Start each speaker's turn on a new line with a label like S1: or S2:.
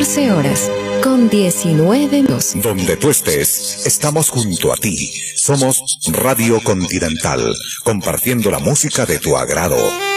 S1: 14 horas con 19 minutos.
S2: Donde tú estés, estamos junto a ti. Somos Radio Continental, compartiendo la música de tu agrado.